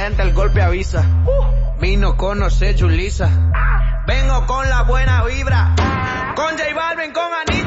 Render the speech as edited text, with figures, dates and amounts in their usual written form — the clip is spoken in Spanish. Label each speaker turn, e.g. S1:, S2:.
S1: siente el golpe avisa. Vino conoce Julissa. Vengo con la buena vibra. Con J Balvin, con Anita.